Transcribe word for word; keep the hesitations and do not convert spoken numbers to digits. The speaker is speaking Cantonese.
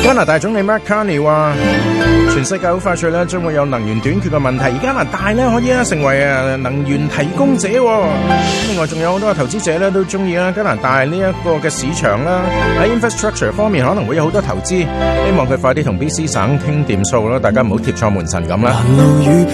加拿大總理 Mark Carney 話，全世界好快脆咧，將會有能源短缺嘅問題，而加拿大咧可以啊成為誒能源提供者。另外仲有好多投資者咧都中意啦加拿大呢一個嘅市場啦，喺 infrastructure 方面可能會有好多投資，希望佢快啲同 B C 省傾掂數啦，大家唔好貼錯門神咁啦。